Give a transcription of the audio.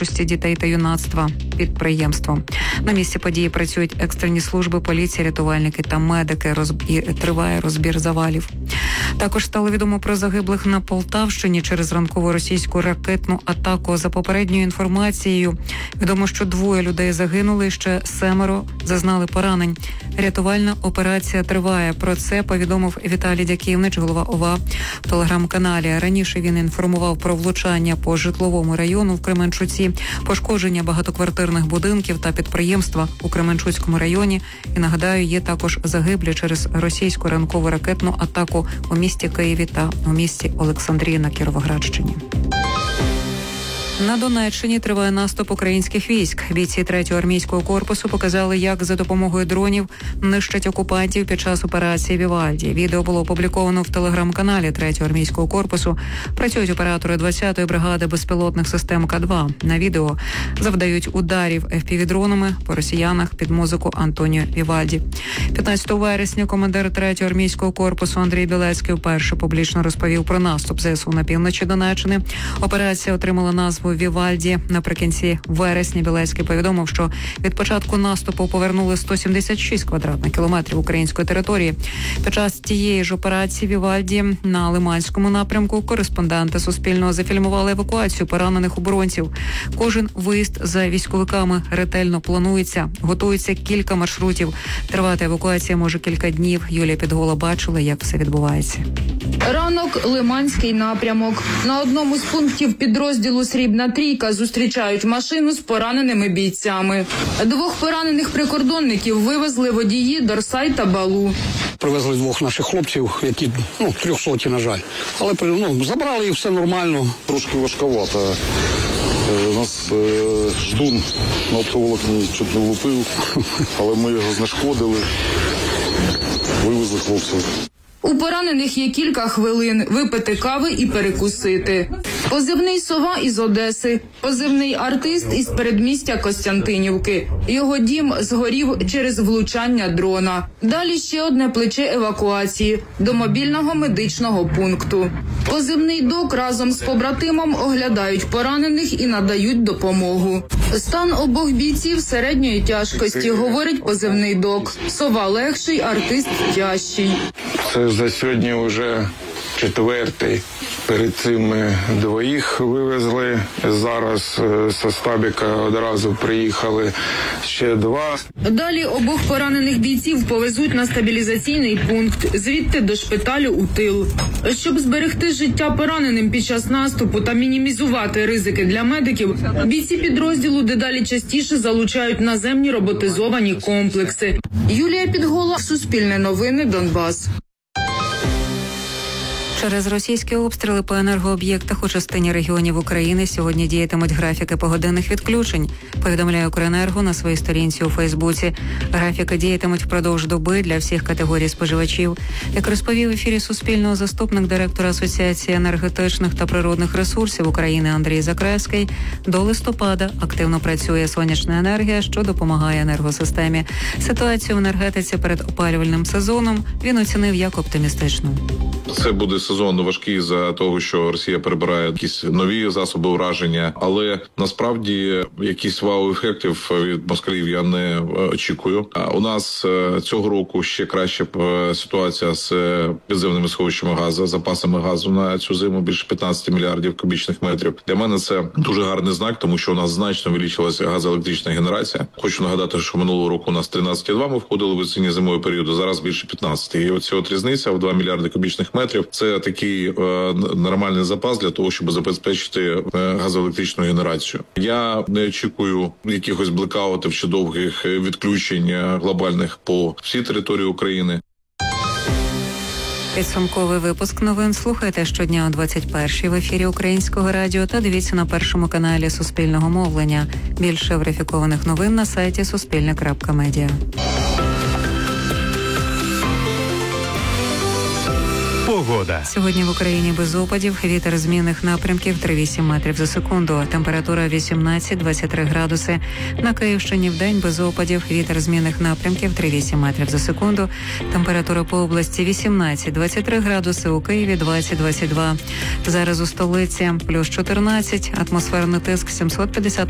творчості дітей та юнацтва підприємством. На місці події працюють екстрені служби, поліція, рятувальники та медики. Триває розбір завалів. Також стало відомо про загиблих на Полтавщині через ранкову російську ракетну атаку. За попередньою інформацією, відомо, що 2 людей загинули, ще 7 зазнали поранень. Рятувальна операція триває. Про це повідомив Віталій Дяківнич, голова ОВА, в телеграм-каналі. Раніше він інформував про влучання по житловому району в Кременчуці, пошкодження багатоквартирних будинків та підприємства у Кременчуцькому районі. І, нагадаю, є також загиблі через російську ранкову ракетну атаку у місті Києві та у місті Олександрії на Кіровоградщині. На Донеччині триває наступ українських військ. Бійці 3-го армійського корпусу показали, як за допомогою дронів нищать окупантів під час операції «Вівальді». Відео було опубліковано в телеграм-каналі 3-го армійського корпусу. Працюють оператори 20-ї бригади безпілотних систем К-2. На відео завдають ударів FPV-дронами по росіянах під музику Антоніо Вівальді. 15 вересня командир 3-го армійського корпусу Андрій Білецький вперше публічно розповів про наступ ЗСУ на півночі Донеччини. Операція отримала назву «Вівальді». Наприкінці вересня Білецький повідомив, що від початку наступу повернули 176 квадратних кілометрів української території. Під час тієї ж операції «Вівальді» на Лиманському напрямку кореспонденти Суспільного зафільмували евакуацію поранених оборонців. Кожен виїзд за військовиками ретельно планується. Готується кілька маршрутів. Тривати евакуація може кілька днів. Юлія Підгола бачила, як все відбувається. Ранок, Лиманський напрямок. На одному з пунктів підрозділу «Срібна трійка» зустрічають машину з пораненими бійцями. 2 поранених прикордонників вивезли водії Дорсай та Балу. Привезли 2 наших хлопців, які 300, на жаль. Але забрали і все нормально. Трошки важковато. У нас ждун на оптоволокні чуть не влупив, але ми його знешкодили, вивезли хлопців. У поранених є кілька хвилин випити кави і перекусити. Позивний «Сова» із Одеси, позивний «Артист» із передмістя Костянтинівки. Його дім згорів через влучання дрона. Далі ще одне плече евакуації до мобільного медичного пункту. Позивний «Док» разом з побратимом оглядають поранених і надають допомогу. Стан обох бійців середньої тяжкості, говорить позивний «Док». «Сова» легший, «Артист» тяжчий. Це за сьогодні вже 4-й. Перед цим ми 2 вивезли. Зараз зі штабіка одразу приїхали ще 2. Далі обох поранених бійців повезуть на стабілізаційний пункт, звідти до шпиталю у тил. Щоб зберегти життя пораненим під час наступу та мінімізувати ризики для медиків, бійці підрозділу дедалі частіше залучають наземні роботизовані комплекси. Юлія Підгола, Суспільне новини, Донбас. Через російські обстріли по енергооб'єктах у частині регіонів України сьогодні діятимуть графіки погодинних відключень, повідомляє Укренерго на своїй сторінці у Фейсбуці. Графіки діятимуть впродовж доби для всіх категорій споживачів. Як розповів в ефірі Суспільного заступник директора Асоціації енергетичних та природних ресурсів України Андрій Закревський, до листопада активно працює сонячна енергія, що допомагає енергосистемі. Ситуацію в енергетиці перед опалювальним сезоном він оцінив як оптимістичну. Це буде сезон важкий за того, що Росія перебирає якісь нові засоби ураження, але насправді якісь вау-ефектів від москалів я не очікую. У нас цього року ще краща ситуація з підземними сховищами газу, запасами газу на цю зиму більше 15 мільярдів кубічних метрів. Для мене це дуже гарний знак, тому що у нас значно увеличилася газоелектрична генерація. Хочу нагадати, що минулого року у нас 13,2 ми входили в осінньо-зимовий період, зараз більше 15. І оця от різниця в 2 мільярди кубічних метрів – це такий нормальний запас для того, щоб забезпечити газоелектричну генерацію. Я не очікую якихось блекаутів чи довгих відключень глобальних по всій території України. Підсумковий випуск новин слухайте щодня о 21-й в ефірі Українського радіо та дивіться на першому каналі Суспільного мовлення. Більше верифікованих новин на сайті suspilne.media. Погода. Сьогодні в Україні без опадів, вітер змінних напрямків 3-8 метрів за секунду, температура 18-23 градуси. На Київщині вдень без опадів, вітер змінних напрямків 3-8 метрів за секунду, температура по області 18-23 градуси, у Києві 20-22. Зараз у столиці плюс 14, атмосферний тиск 750